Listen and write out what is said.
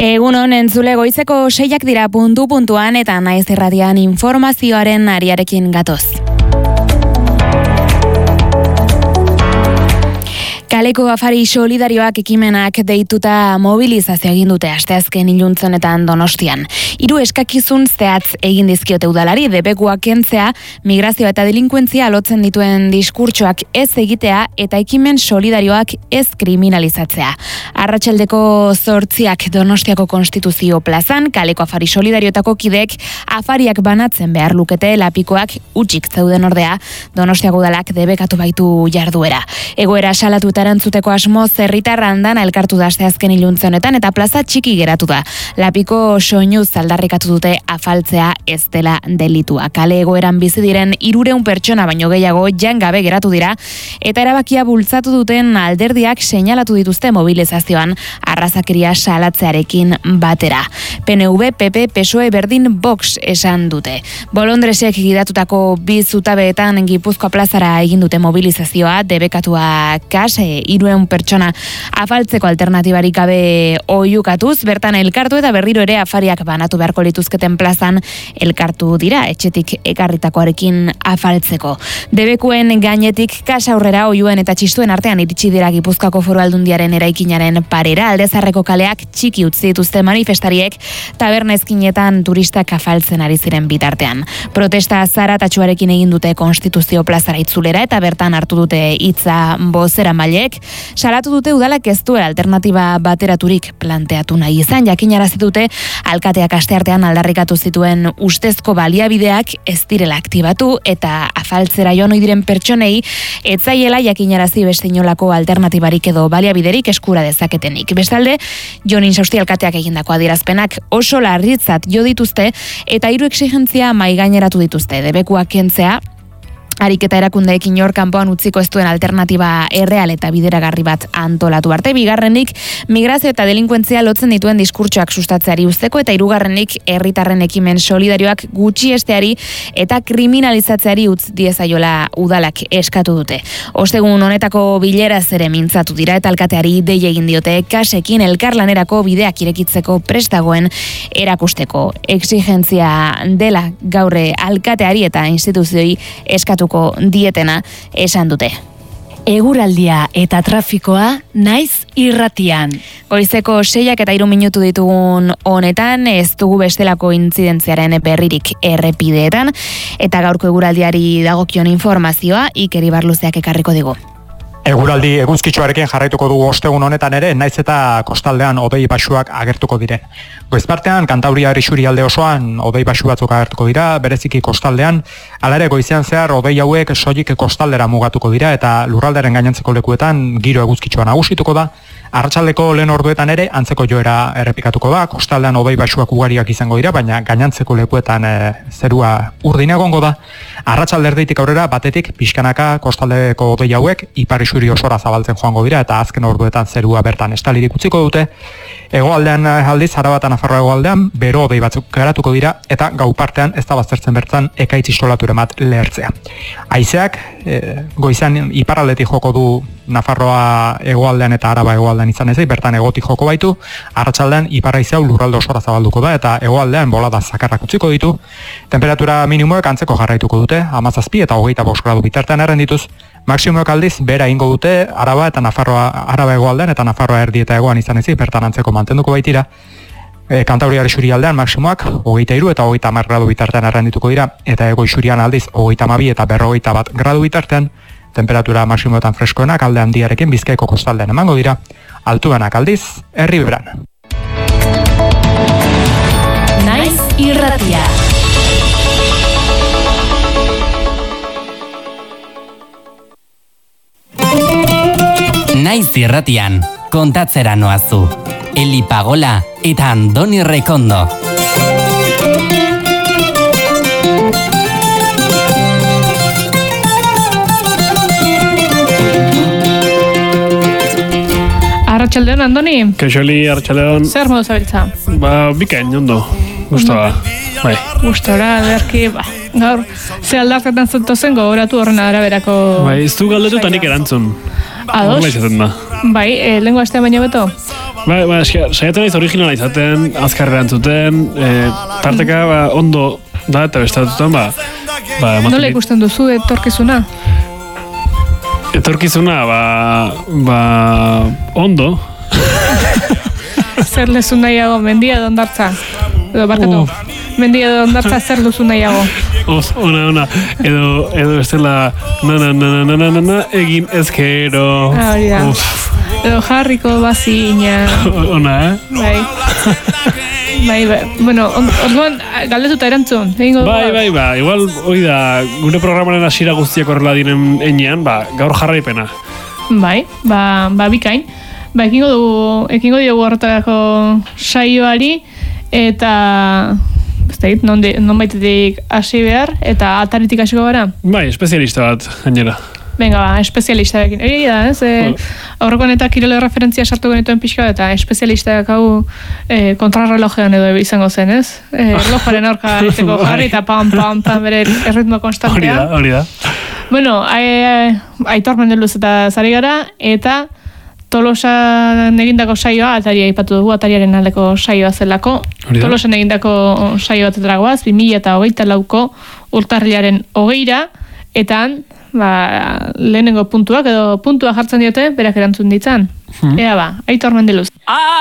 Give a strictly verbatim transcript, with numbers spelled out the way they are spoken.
Egun honen entzule, goizeko seiak dira puntu-puntuan eta Naiz Irratian informazioaren ariarekin gatoz. Kaleko afari solidarioak ekimenak deituta mobilizazio egin dute asteazken iluntzenetan Donostian. Hiru eskakizun zehatz egin dizkiote udalari, debekuak kentzea, migrazioa eta delinkuentzia lotzen dituen diskurtsoak ez egitea eta ekimen solidarioak ez kriminalizatzea. Arratsaldeko zortziak Donostiako Konstituzio plazan, kaleko afari solidarioetako kidek afariak banatzen behar lukete, lapikoak utzik zeuden ordea, Donostiako udalak debekatu baitu jarduera. Egoera salatu erantzuteko asmo herritarra andana elkartu da asteazken iluntze honetan eta plaza txiki geratu da. Lapiko soinuz aldarrikatu dute afaltzea ez dela delitua. Kale egoeran bizi diren hirurehun pertsona baino gehiago jan gabe geratu dira eta erabakia bultzatu duten alderdiak seinalatu dituzte mobilizazioan arrazakeria salatzearekin batera. P N V, P P, P S O E berdin Vox esan dute. Bolondresek gidatutako bi zutabeetan Gipuzkoa plazara egin dute mobilizazioa, debekatua kas hirurehun pertsona afaltzeko alternatibarik gabe oiukatuz, bertan elkartu eta berriro ere afariak banatu beharko lituzketen plazan elkartu dira, etxetik ekarritakoarekin afaltzeko. Debekuen gainetik kasa aurrera oiuen eta txistuen artean iritsi dira Gipuzkoako Foru Aldundiaren eraikinaren parera, Aldezarreko kaleak txiki utzi dituzte manifestariek tabernezkinetan turistak afaltzen ari ziren bitartean. Protesta zaratatsuarekin egin dute Konstituzio plazara itzulera eta bertan hartu dute hitza bozera maile salatu dute udalak ez duela alternatiba bateraturik planteatu nahi izan, jakinarazi dute alkateak asteartean aldarrikatu zituen ustezko baliabideak ez direla aktibatu eta afaltzera joan ohi diren pertsonei ez zaiela jakinarazi beste inolako alternatibarik edo baliabiderik eskura dezaketenik. Bestalde, Jon Insausti alkateak egindako adierazpenak oso larritzat jo dituzte eta hiru exigentzia mahaigaineratu dituzte, debekuak kentzea, ariketa erakundeekin hor kanpoan utziko ez duen alternatiba erreal eta bideragarri bat antolatu arte. Bigarrenik, migrazio eta delinkuentzia lotzen dituen diskurtsoak sustatzeari uzteko eta hirugarrenik herritarren ekimen solidarioak gutxiesteari eta kriminalizatzeari utz diezaiola udalak eskatu dute. Ostegun honetako bileraz ere mintzatu dira eta alkateari dei egin diote kasekin elkarlanerako bideak irekitzeko prestagoen erakusteko. Exigentzia dela gaurre alkateari eta instituzioi eskatu dietena esan dute. Eguraldia eta trafikoa Naiz Irratian. Goizeko seiak eta hiru minutu ditugun honetan ez dugu bestelako intzidentziaren berririk errepideetan eta gaurko eguraldiari dagokion informazioa Iker Ibarluzeak ekarriko digu. Eguraldi eguzkitsuarekin jarraituko dugu ostegun honetan ere, naiz eta kostaldean hodei baxuak agertuko diren. Goizpartean, Kantauriar isurialde osoan hodei baxu batzuk agertuko dira, bereziki kostaldean, hala ere goizean zehar hodei hauek soilik kostaldera mugatuko dira eta lurralderen gainontzeko lekuetan giro eguzkitsua nagusituko da. Arratsaldeko lehen orduetan ere antzeko joera errepikatuko da, kostaldean hodei baxuak ugariak izango dira, baina gainontzeko lekuetan e, zerua urdin egongo da. Arratsalde erditik aurrera batetik pixkanaka kostaldeko hodei hauek ipar isuri osora zabaltzen joango dira eta azken orduetan zerua bertan estalirik utziko dute. Hegoaldean aldiz, Araba eta Nafarroa hegoaldean bero hodei batzuk garatuko dira eta gau partean ez da baztertzen bertan ekaitz isolaturen bat lehertzea. Haizeak e, goizan iparraldetik joko du Nafarroa hegoaldean eta Araba hegoaldean izan ezik, bertan hegotik joko baitu, arratsaldean ipar haizea lurralde osora zabalduko da eta hegoaldean bolada zakarrak utziko ditu. Temperatura minimoek antzeko jarraituko dute, hamazazpi eta hogeita bost gradu bitartean errendituz. Maximoek aldiz bera ingo dute Araba eta Nafarroa, Araba hegoaldean eta Nafarroa erdi eta hegoan izan ezik, bertan antzeko mantenduko baitira. E, Kantauriar isurialdean maximoak hogeita hiru eta hogeita hamar gradu bitartean errendituko dira eta hego isurian aldiz hogeita hamabi eta berrogeita bat gradu bitartean. Temperatura maximoetan freskoenak alde handiarekin Bizkaiko kostaldean emango dira, altuenak aldiz Erriberan. Naiz Irratia. Naiz Irratian, kontatzera noazu. Eli Pagola eta Andoni Rekondo. Arratxaldeon, Andoni? Kaixoli, arratxaldeon. Zer modu zabiltza? Ba, bikain, ondo. Gustora. Bai. Gustora, derki, ba, gaur, ze aldartetan zentozen gogoratu horren araberako... Bai, ez du galdetu tanik erantzun. Ados? Bai, e, lengua astean baino beto? Ba, ba, eski, saiatzen naiz originala izaten, azkarrean zuten, e, tarteka ba, ondo da, eta bestatutan, ba... ba nola ikusten duzu etorkizuna? Etorkizuna, ba... ba... ondo. Zer lezu nahiago, mendia edo ondartza? Edo, barkatu, uh. mendia edo ondartza zer duzu nahiago? Oz, ona, ona, edo, edo estela, na, na, na, na, na, na, na, egin ezkero. Ah, hori da. Edo jarriko bazina. Ona, eh? Bai. Bai, bai. Bueno, orduan galdetuta erantzun. Egingo, bai, bai, bai. Igual, hoi da, gure programaren hasiera guztiak horrela diren enean, ba, gaur jarraipena. Bai, ba, ba bikain. Ba, ekingo dugu, ekingo diogu horretarako saioari, eta... Zait, non, non baitetik hasi behar, eta ataritik hasiko gara? Bai, espezialista bat, gainera. Venga, ba, espezialistaekin. Egi da, ez? E, aurreko eta kirole referentzia sartu genituen pixka, eta espezialistak hau e, kontrarrelojean edo izango zen, ez? E, erlojaren aurka eteko jarri, eta pam, pam, pam, bere erritmo konstantea. Hori da, hori da. Bueno, Aitor Mendeluz eta zari gara, eta Tolosan egindako saioa, ataria aipatu dugu, atariaren aldeko saioa zelako. Tolosan egindako saio bat etragoaz, bi mila eta hogeita lauko urtarrilaren hogeira, eta ba, lehenengo puntuak, edo puntua jartzen diote, berak erantzun ditzan. Hmm. Ea ba, Aitor Mendeluz.